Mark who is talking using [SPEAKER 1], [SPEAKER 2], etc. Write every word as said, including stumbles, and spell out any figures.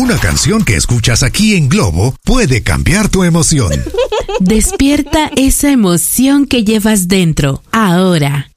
[SPEAKER 1] Una canción que escuchas aquí en Globo puede cambiar tu emoción.
[SPEAKER 2] Despierta esa emoción que llevas dentro, ahora.